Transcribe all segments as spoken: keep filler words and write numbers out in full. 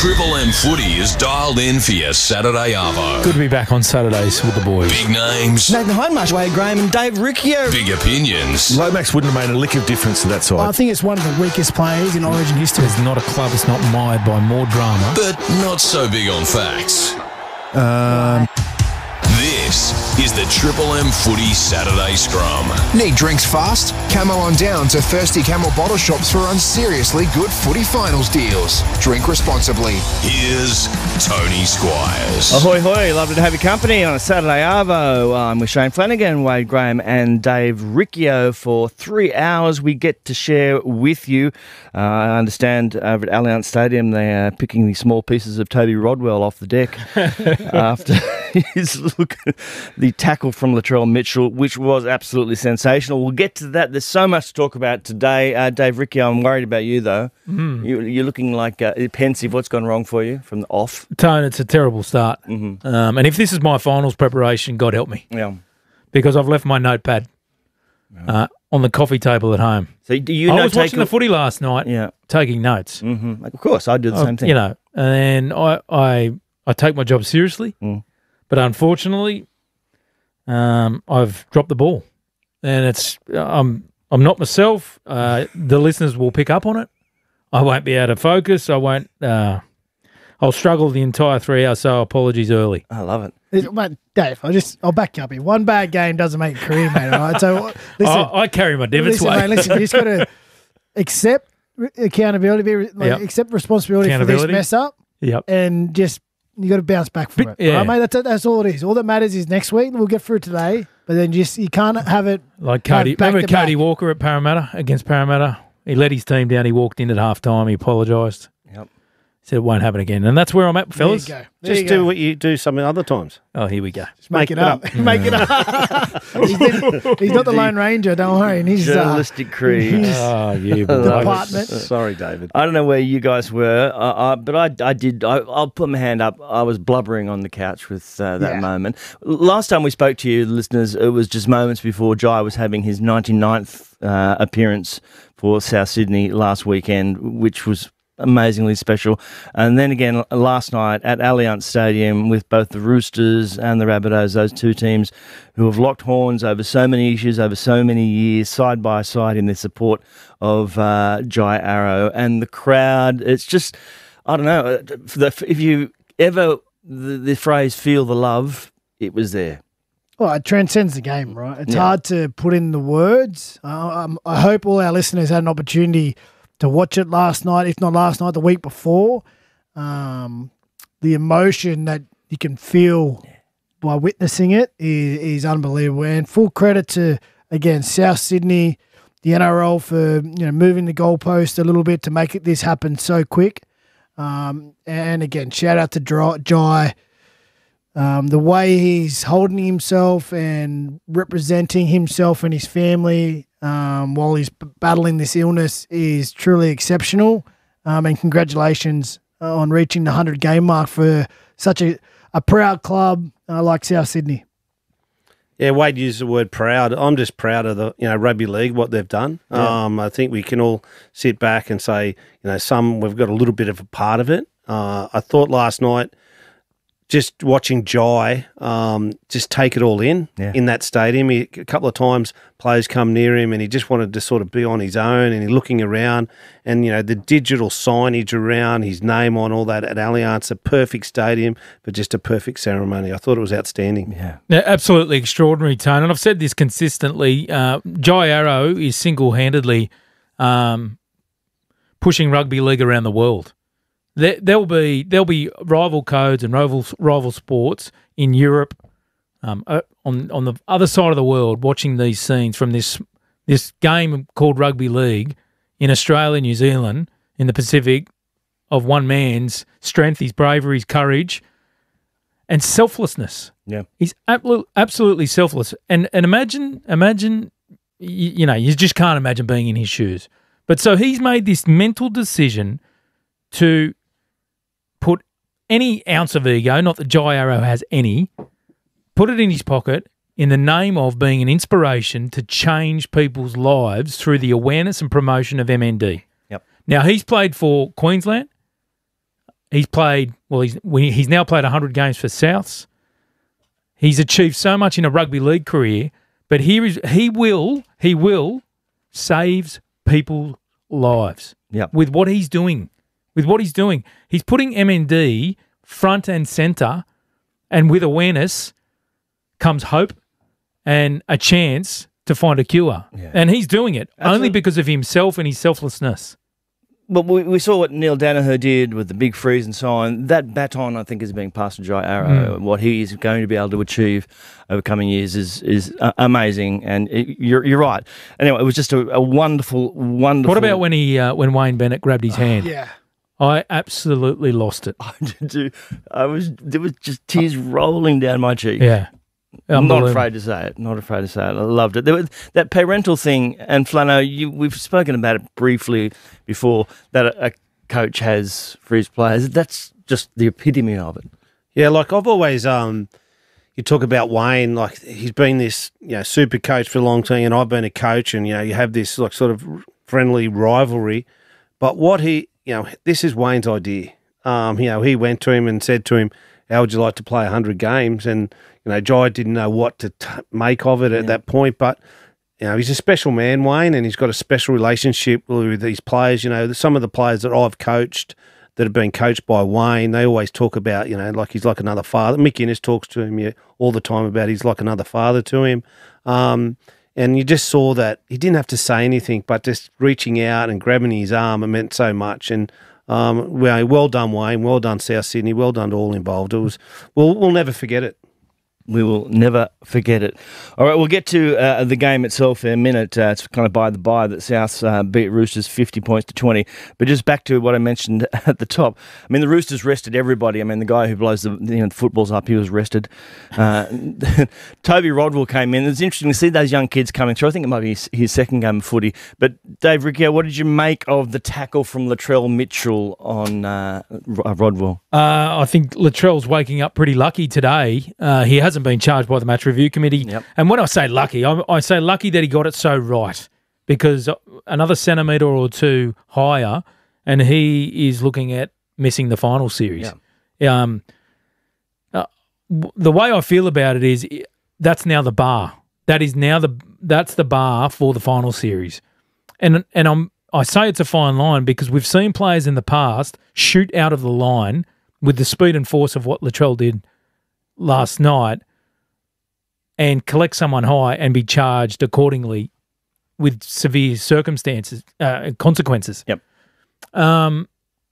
Triple M Footy is dialed in for your Saturday arvo. Good to be back on Saturdays with the boys. Big names, Nathan Hindmarsh, Wade Graham and Dave Riccio. big opinions. Lomax wouldn't have made a lick of difference to that side. I think it's one of the weakest players in Origin history. There's not a club that's not mired by more drama. But not so big on facts. Um, This is the Triple M Footy Saturday Scrum. Need drinks fast? Camo on down to Thirsty Camel Bottle Shops for unseriously good footy finals deals. Drink responsibly. Here's Tony Squires. Ahoy, hoy. Lovely to have your company on a Saturday Arvo. I'm with Shane Flanagan, Wade Graham and Dave Riccio. For three hours we get to share with you. Uh, I understand over at Allianz Stadium they are picking the small pieces of Toby Rodwell off the deck after his look, the tackle from Latrell Mitchell, which was absolutely sensational. We'll get to that. There's so much to talk about today. Uh, Dave Riccio, I'm worried about you, though. Mm. You, you're looking like uh, pensive. What's gone wrong for you from the off? Tone, it's a terrible start. Mm-hmm. Um, and if this is my finals preparation, God help me. Yeah. Because I've left my notepad uh, on the coffee table at home. So do you I know was watching a- the footy last night, Yeah. taking notes. Mm-hmm. Of course, I do the I- same thing. You know, and I, I, I take my job seriously, Mm. but unfortunately, um, I've dropped the ball, and it's I'm I'm not myself. Uh, the listeners will pick up on it. I won't be able to focus. I won't. Uh, I'll struggle the entire three hours. So apologies early. I love it. It- Mate, Dave, I just I'll back you up here. One bad game doesn't make a career, mate. All right, so listen, I, I carry my divots listen, way. mate, listen. You just got to accept re- accountability, be re- like, Yep. accept responsibility for this Accountability. mess up, Yep. and just you got to bounce back from But- it. yeah. All right, mate. That's that's all it is. All that matters is next week. We'll get through today, but then just you can't have it Like Cody, back remember to Cody back. Walker at Parramatta against Parramatta? He let his team down. He walked in at half time. He apologised. Yep. Said it won't happen again. And that's where I'm at, There you fellas. go. There Just you do go. what you do some other times. Oh, here we go. Just make, it up. make it up. he's, been- he's not the Lone Ranger. Don't worry. And he's uh, Journalistic creed. he's Oh, you boy. department. Sorry, David. I don't know where you guys were, uh, I, but I, I did. I, I'll put my hand up. I was blubbering on the couch with uh, that Yeah. moment. Last time we spoke to you, listeners, it was just moments before Jai was having his ninety-ninth uh, appearance for South Sydney last weekend, which was amazingly special. And then again last night at Allianz Stadium with both the Roosters and the Rabbitohs, those two teams who have locked horns over so many issues, over so many years, side by side in their support of uh, Jai Arrow. And the crowd, it's just, I don't know, for the, if you ever, the, the phrase feel the love, it was there. Well, it transcends the game, right? It's Yeah. hard to put in the words. Uh, um, I hope all our listeners had an opportunity to watch it last night, if not last night, the week before. Um, the emotion that you can feel by witnessing it is, is unbelievable. And full credit to, again, South Sydney, the N R L for you know moving the goalpost a little bit to make it, this happen so quick. Um, and again, shout out to Dri- Jai. Um, the way he's holding himself and representing himself and his family um, while he's b- battling this illness is truly exceptional. Um, and congratulations on reaching the one hundred game mark for such a, a proud club uh, like South Sydney. Yeah, Wade used the word proud. I'm just proud of the you know rugby league, what they've done. Yeah. Um, I think we can all sit back and say, you know, some we've got a little bit of a part of it. Uh, I thought last night, just watching Jai um, just take it all in Yeah. in that stadium. He, a couple of times players come near him and he just wanted to sort of be on his own and he's looking around and, you know, the digital signage around, his name on all that at Allianz, a perfect stadium, but just a perfect ceremony. I thought it was outstanding. Yeah. Yeah, absolutely extraordinary, Tone. And I've said this consistently. Uh, Jai Arrow is single-handedly um, pushing rugby league around the world. There, there'll be there'll be rival codes and rival rival sports in Europe, um, uh, on on the other side of the world, watching these scenes from this this game called rugby league in Australia, New Zealand, in the Pacific, of one man's strength, his bravery, his courage, and selflessness. Yeah. He's ablo- absolutely selfless. And and imagine, imagine, you, you know, you just can't imagine being in his shoes. But so he's made this mental decision to put any ounce of ego, not that Jai Arrow has any, put it in his pocket in the name of being an inspiration to change people's lives through the awareness and promotion of M N D. Yep. Now, he's played for Queensland, He's played, well, he's we- he's now played one hundred games for Souths. He's achieved so much in a rugby league career, but here is, he will, he will saves people's lives Yep. with what he's doing. With what he's doing. He's putting M N D front and centre, and with awareness comes hope and a chance to find a cure. Yeah. And he's doing it only Absolutely. because of himself and his selflessness. But we, we saw what Neil Danaher did with the big freeze and so on. That baton, I think, is being passed to Jai Arrow. Mm. What he is going to be able to achieve over coming years is is uh, amazing. And it, you're you're right. Anyway, it was just a, a wonderful, wonderful. What about when he uh, when Wayne Bennett grabbed his hand? Yeah. I absolutely lost it. I did too. I was there was just tears rolling down my cheek. Yeah. I'm not Unbelievable. afraid to say it. Not afraid to say it. I loved it. There was that parental thing, and Flano, you, we've spoken about it briefly before. That a, a coach has for his players. That's just the epitome of it. Yeah, like I've always, um, you talk about Wayne, like he's been this, you know, super coach for a long time, and I've been a coach, and you know, you have this like sort of friendly rivalry. But what he, you know, this is Wayne's idea. Um, you know, he went to him and said to him, "How would you like to play one hundred games?" And you know, Jai didn't know what to t- make of it at Yeah. that point, but you know, he's a special man, Wayne, and he's got a special relationship with these players. You know, some of the players that I've coached that have been coached by Wayne, they always talk about, you know, like he's like another father. Mick Innes talks to him yeah, all the time about he's like another father to him. Um, and you just saw that he didn't have to say anything, but just reaching out and grabbing his arm, it meant so much. And um, well, well done, Wayne. Well done, South Sydney. Well done to all involved. It was, we'll, we'll never forget it. We will never forget it. All right, we'll get to uh, the game itself in a minute. Uh, it's kind of by the by that Souths uh, beat Roosters fifty points to twenty. But just back to what I mentioned at the top. I mean, the Roosters rested everybody. I mean, the guy who blows the, you know, the footballs up, he was rested. Uh, Toby Rodwell came in. It's interesting to see those young kids coming through. I think it might be his, his second game of footy. But Dave Riccio, what did you make of the tackle from Latrell Mitchell on uh, Rodwell? Uh, I think Latrell's waking up pretty lucky today. Uh, he hasn't been charged by the match review committee. Yep. And when I say lucky, I, I say lucky that he got it so right, because another centimetre or two higher and he is looking at missing the final series. Yeah. Um, uh, w- the way I feel about it is that's now the bar. That is now the that's the bar for the final series. And and I'm I say it's a fine line because we've seen players in the past shoot out of the line with the speed and force of what Latrell did last night and collect someone high and be charged accordingly with severe circumstances, uh, consequences. Yep. Um,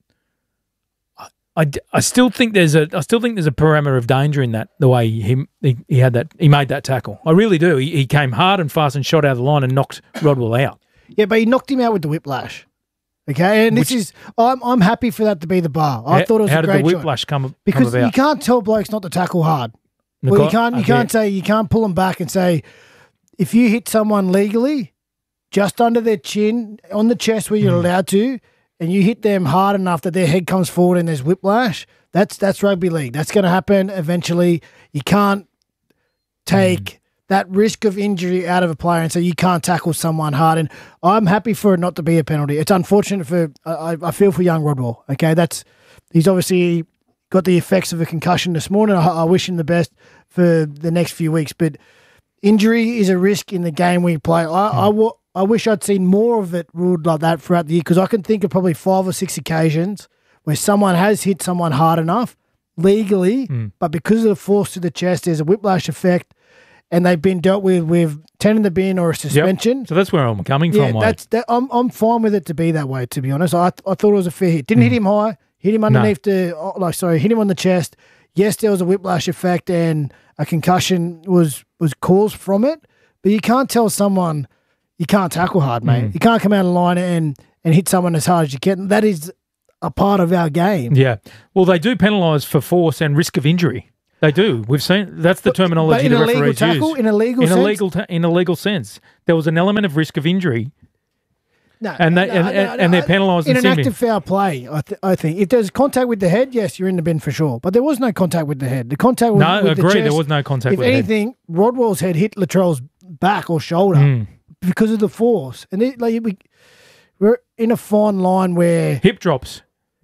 I, I, I still think there's a I still think there's a parameter of danger in that, the way he he, he had that he made that tackle. I really do. He, he came hard and fast and shot out of the line and knocked Rodwell out. Yeah, but he knocked him out with the whiplash. Okay, and this is I'm I'm happy for that to be the bar. I how, thought it was how a did great the shot. whiplash come, Because come about? you can't tell blokes not to tackle hard. The Well, guy- you can't. You I can't get- say you can't pull them back and say if you hit someone legally, just under their chin on the chest where you're Mm. allowed to, and you hit them hard enough that their head comes forward and there's whiplash. That's that's rugby league. That's going to happen eventually. You can't take Mm. that risk of injury out of a player and say you can't tackle someone hard. And I'm happy for it not to be a penalty. It's unfortunate for I, I feel for young Rodwell. Okay, that's he's obviously got the effects of a concussion this morning. I, I wish him the best for the next few weeks, but injury is a risk in the game we play. I, Mm. I, w- I wish I'd seen more of it ruled like that throughout the year, because I can think of probably five or six occasions where someone has hit someone hard enough legally, Mm. but because of the force to the chest, there's a whiplash effect, and they've been dealt with with ten in the bin or a Yep. suspension. So that's where I'm coming Yeah, from. mate. that's that. I'm I'm fine with it to be that way. To be honest, I I thought it was a fair hit. Didn't hit him high. Hit him underneath the oh, like sorry. Hit him on the chest. Yes, there was a whiplash effect and a concussion was was caused from it. But you can't tell someone you can't tackle hard, mate. Mm. You can't come out of line and and hit someone as hard as you can. That is a part of our game. Yeah. Well, they do penalise for force and risk of injury. They do. We've seen that's the But terminology in the a legal referees tackle, use. in a legal in sense, a legal ta- in a legal sense, there was an element of risk of injury, no, and they- no, and- no, and- no, and they're I- penalised in in an Sydney. active foul play. I, th- I think if there's contact with the head, yes, you're in the bin for sure. But there was no contact with the head. The contact was No, with the agree, there chest. was no contact If with the head. anything, Rodwell's head hit Latrell's back or shoulder Mm. because of the force, and it, like we, we're in a fine line where hip drops.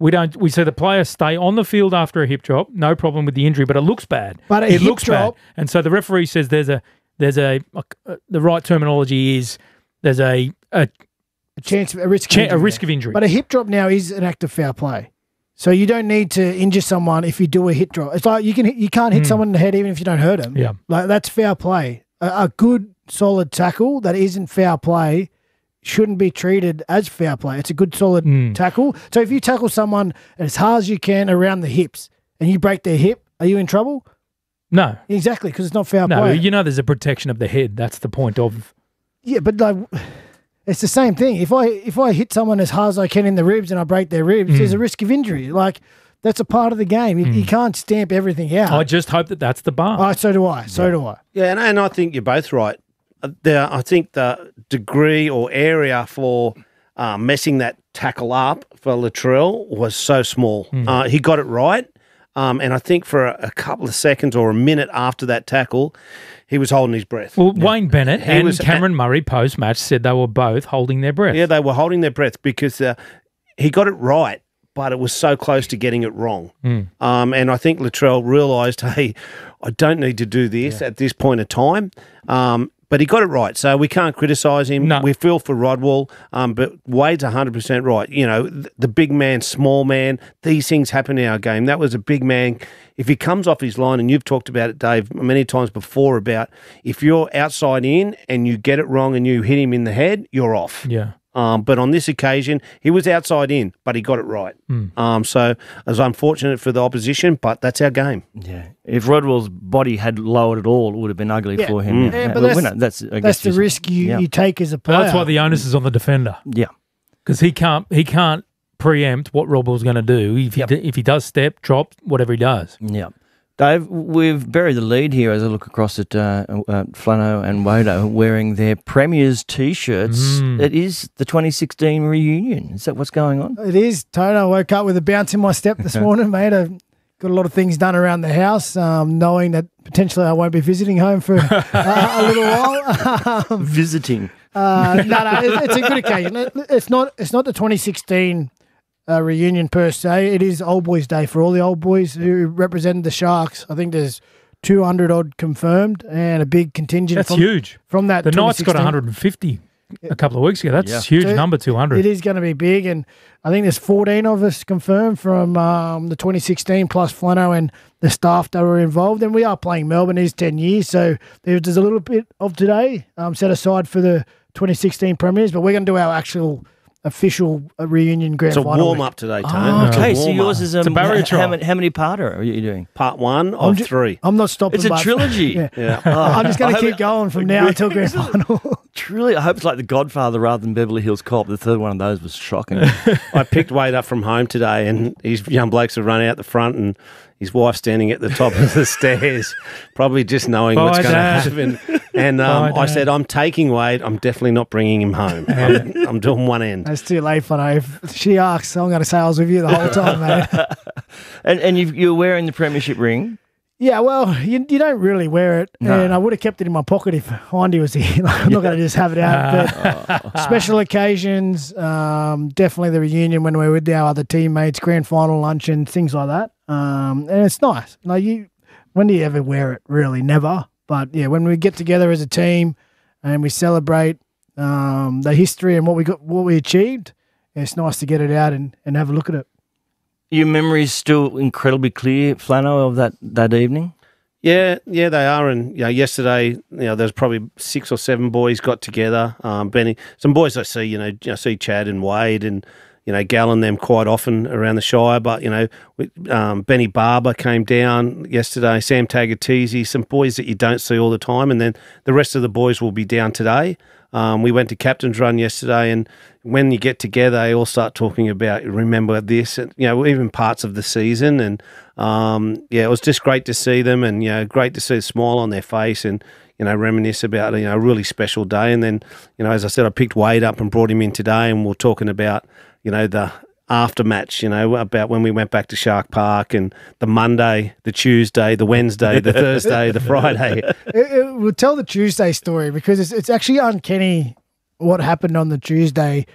We don't. We see the player stay on the field after a hip drop, no problem with the injury, but it looks bad. But a it hip looks drop- bad, and so the referee says there's a there's a, a, a the right terminology is there's a a, A chance, a risk, of cha- a injury risk there. of injury. But a hip drop now is an act of foul play, so you don't need to injure someone if you do a hip drop. It's like you can you can't hit someone in the head even if you don't hurt them. Yeah. Like that's foul play. A, a good solid tackle that isn't foul play shouldn't be treated as foul play. It's a good solid Mm. tackle. So if you tackle someone as hard as you can around the hips and you break their hip, are you in trouble? no, Exactly, because it's not foul no. play. You know, there's a protection of the head. That's the point of. Yeah, but like, it's the same thing. If I if I hit someone as hard as I can in the ribs and I break their ribs, Mm. there's a risk of injury. Like that's a part of the game. You, you can't stamp everything out. I just hope that that's the bar. Oh, so do I. So do I. Yeah, and, and I think you're both right. Uh, There, I think the degree or area for uh, messing that tackle up for Latrell was so small. Uh, he got it right, um, and I think for a, a couple of seconds or a minute after that tackle, he was holding his breath. Well, Wayne Bennett He and was- Cameron Murray post match said they were both holding their breath. Yeah, they were holding their breath because uh, he got it right, but it was so close to getting it wrong. Um, and I think Latrell realised, hey, I don't need to do this at this point of time. Um, but he got it right, so we can't criticise him. No. We feel for Rodwell, um, but Wade's one hundred percent right. You know, th- the big man, small man, these things happen in our game. That was a big man. If he comes off his line, and you've talked about it, Dave, many times before, about if you're outside in and you get it wrong and you hit him in the head, you're off. Yeah. Um, but on this occasion, he was outside in, but he got it right. Um, so it was unfortunate for the opposition, but that's our game. Yeah. If Rodwell's body had lowered at all, it would have been ugly Yeah. for him. Yeah, but Well, that's- no, that's, I guess That's the just- risk you, yeah. you take as a But player. that's why the onus is on the defender Yeah. because he can't he can't preempt what Rodwell's going to do if he d- if he does step, drop, whatever he does. Yeah. Dave, we've buried the lead here as I look across at uh, uh, Flano and Wado wearing their Premiers T-shirts. Mm. It is the twenty sixteen reunion. Is that what's going on? It is. Tony, I woke up with a bounce in my step this morning, mate. I've got a lot of things done around the house, um, knowing that potentially I won't be visiting home for uh, a little while. um, Visiting. uh, no, no, it's, it's a good occasion. It- It's not. It's not the twenty sixteen uh, reunion per se. It is Old Boys Day for all the old boys who represented the Sharks. I think there's two hundred odd confirmed and a big contingent. That's from, huge. from that. The Knights got twenty sixteen. one hundred fifty a couple of weeks ago. That's Yeah. a huge So number, two hundred. It is going to be big, and I think there's fourteen of us confirmed from um, the twenty sixteen plus Flano and the staff that were involved. And we are playing Melbourne. It is ten years, so there's, there's a little bit of today um, set aside for the twenty sixteen premiers, but we're going to do our actual official uh, reunion grand It's a final. warm week. up today, Tone. Oh, It's a okay, so warm-up. yours is It's a um, barrier how, trial. many, how many parter are you doing? part one I'm of ju- three. I'm not stopping. It's a but- trilogy. Yeah. Yeah. I'm just going I to hope keep it- going from now until grand final. Truly, I hope it's like The Godfather rather than Beverly Hills Cop. The third one of those was shocking. I picked Wade up from home today, and his young blokes have run out the front, and his wife standing at the top of the stairs, probably just knowing Bye, what's going to Dad. happen. And um, Bye, I Dad. said, I'm taking Wade. I'm definitely not bringing him home. I'm, I'm doing one end. That's too late for now. If she asks, I'm going to say I was with you the whole time, mate. and and you've, you're wearing the premiership ring. Yeah, well, you, you don't really wear it, No. and I would have kept it in my pocket if Hindy was here. Like, I'm not going to just have it out. But special occasions, um, definitely the reunion when we're with our other teammates, grand final luncheon, things like that. Um, and it's nice. Like you, when do you ever wear it? Really, never. But yeah, when we get together as a team and we celebrate um, the history and what we got, what we achieved, it's nice to get it out and, and have a look at it. Your memory's still incredibly clear, Flano, of that, that evening? Yeah, yeah, they are. And you know, yesterday, you know, there's probably six or seven boys got together. Um, Benny, some boys I see, you know, I see Chad and Wade and you know, Gal and them quite often around the Shire. But you know, we, um, Benny Barber came down yesterday. Sam Tagatese, some boys that you don't see all the time, and then the rest of the boys will be down today. Um, we went to Captain's Run yesterday, and when you get together, they all start talking about remember this, and you know, even parts of the season. And um, yeah, it was just great to see them, and you know, great to see a smile on their face, and you know, reminisce about you know a really special day. And then you know, as I said, I picked Wade up and brought him in today, and we're talking about you know the after match, you know, about when we went back to Shark Park and the Monday, the Tuesday, the Wednesday, the Thursday, the Friday. It, it, we'll tell the Tuesday story because it's, it's actually uncanny what happened on the Tuesday.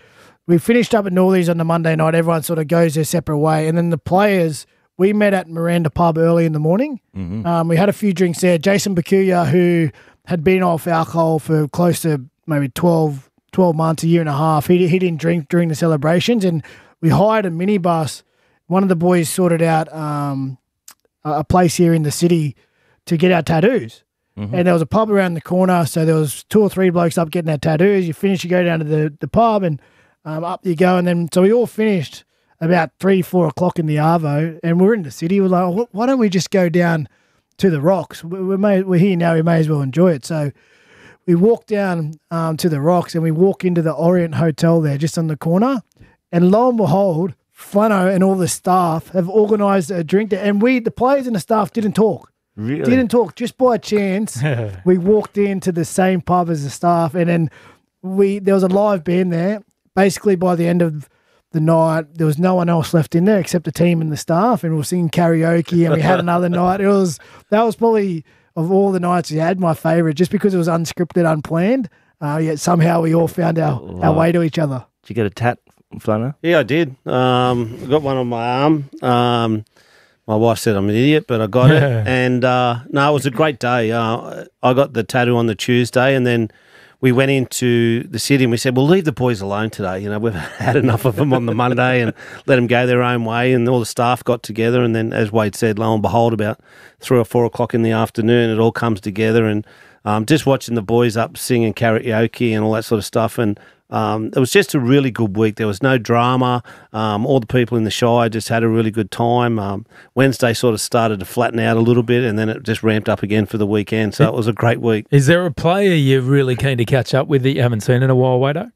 we finished up at Northies on the Monday night. Everyone sort of goes their separate way. And then the players, we met at Miranda Pub early in the morning. Mm-hmm. Um, we had a few drinks there. Jason Bakuya, who had been off alcohol for close to maybe twelve, twelve months, a year and a half, he, he didn't drink during the celebrations. And we hired a minibus. One of the boys sorted out um, a place here in the city to get our tattoos. Mm-hmm. And there was a pub around the corner, so there was two or three blokes up getting their tattoos. You finish, you go down to the, the pub, and um, up you go. And then, so we all finished about three, four o'clock in the Arvo, and we're in the city. We're like, well, why don't we just go down to the Rocks? We, we may, we're here now, we may as well enjoy it. So we walk down um, to the Rocks, and we walk into the Orient Hotel there, just on the corner. And lo and behold, Flano and all the staff have organised a drink there. And we, the players and the staff, didn't talk. Really? Didn't talk. Just by chance, we walked into the same pub as the staff, and then we there was a live band there. Basically, by the end of the night, there was no one else left in there except the team and the staff, and we were singing karaoke, and we had another night. It was that was probably, of all the nights we had, my favourite, just because it was unscripted, unplanned. Uh, yet somehow we all found our, wow. our way to each other. Did you get a tat, Flano? Yeah, I did. Um, I got one on my arm. Um, my wife said I'm an idiot, but I got it. And uh, no, it was a great day. Uh, I got the tattoo on the Tuesday, and then we went into the city and we said, we'll leave the boys alone today. You know, we've had enough of them on the Monday and let them go their own way. And all the staff got together. And then, as Wade said, lo and behold, about three or four o'clock in the afternoon, it all comes together. And um, just watching the boys up singing karaoke and all that sort of stuff. And um, it was just a really good week. There was no drama. Um, all the people in the Shire just had a really good time. Um, Wednesday sort of started to flatten out a little bit, and then it just ramped up again for the weekend. So it was a great week. Is there a player you're really keen to catch up with that you haven't seen in a while, Wado?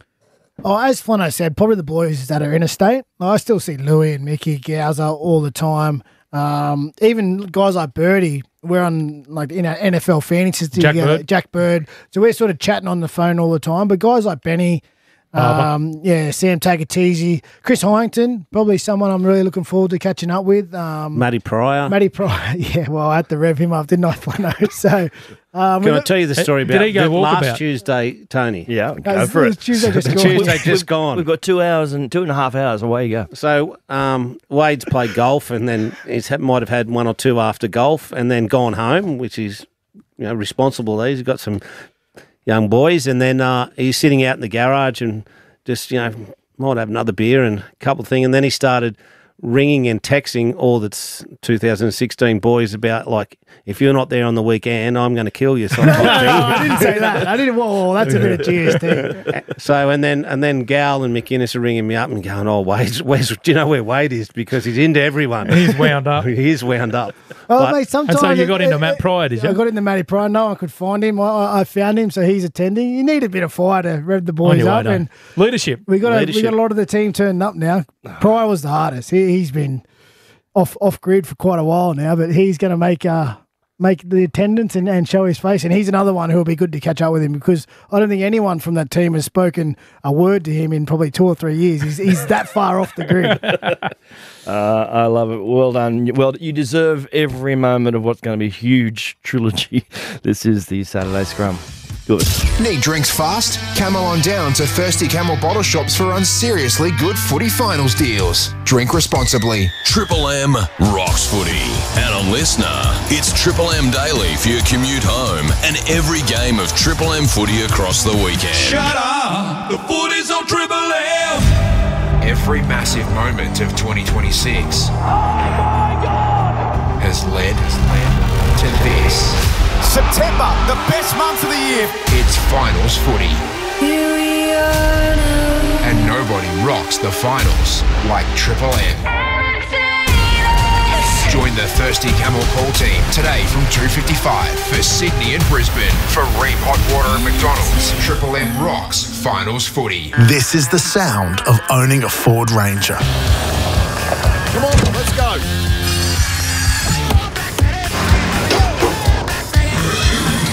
Oh, as Flano said, probably the boys that are interstate. I still see Louis and Mickey Gowser all the time. Um, even guys like Birdie, we're on like in our N F L fantasy Jack together. Bird. Jack Bird. So we're sort of chatting on the phone all the time. But guys like Benny, um, yeah, Sam Tagatese, Chris Hyington, probably someone I'm really looking forward to catching up with. Um, Matty Pryor. Matty Pryor, yeah. Well, I had to rev him up, didn't I, Flano? So, um, Can I tell you the story Did about he go the last walkabout? Tuesday, Tony? Yeah, go uh, for it. Tuesday just gone. Tuesday just gone. We've got two hours and two and a half hours. Away you go. So um, Wade's played golf, and then he might have had one or two after golf, and then gone home, which is you know responsible. He's got some young boys, and then uh, he's sitting out in the garage and just you know might have another beer and a couple of things, and then he started ringing and texting all the two thousand sixteen boys about like, if you're not there on the weekend, I'm going to kill you. Sort of thing. I didn't say that. I didn't. Whoa, that's a bit of G S T. So and then and then Gal and McInnes are ringing me up and going, "Oh, Wade, where's do you know where Wade is? Because he's into everyone. He's wound up. he is wound up." Well, But- mate, sometimes And so you got it- into it- Matt Pryor, did you? I got into Matty Pryor. No one could find him. I, I found him, so he's attending. You need a bit of fire to rev the On boys your up, way, and though. Leadership. we got a, we Leadership. got a lot of the team turned up now. Pryor was the hardest. He, he's been off off grid for quite a while now, but he's going to make uh make the attendance and, and show his face. And he's another one who will be good to catch up with him, because I don't think anyone from that team has spoken a word to him in probably two or three years. He's, he's that far off the grid. Uh, I love it. Well done. Well, you deserve every moment of what's going to be a huge trilogy. This is the Saturday Scrum. Good. Need drinks fast? Camel on down to Thirsty Camel bottle shops for unseriously good footy finals deals. Drink responsibly. Triple M rocks footy. And on Listener, it's Triple M Daily for your commute home and every game of Triple M footy across the weekend. Shut up! The footy's on Triple M! Every massive moment of twenty twenty-six has led to this. September, the best month of the year. It's finals footy. And nobody rocks the finals like Triple M. Join the Thirsty Camel call team today from two fifty-five for Sydney and Brisbane. For Ream Hot Water and McDonald's, Triple M rocks finals footy. This is the sound of owning a Ford Ranger. Come on, let's